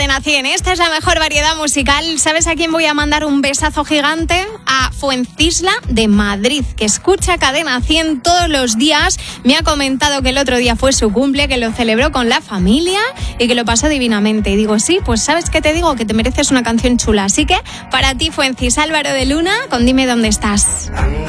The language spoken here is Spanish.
Cadena 100. Esta es la mejor variedad musical. ¿Sabes a quién voy a mandar un besazo gigante? A Fuencisla de Madrid, que escucha Cadena 100 todos los días. Me ha comentado que el otro día fue su cumple, que lo celebró con la familia y que lo pasó divinamente. Y digo, sí, pues ¿sabes qué te digo? Que te mereces una canción chula. Así que para ti, Fuencis, Álvaro de Luna, con Dime dónde estás.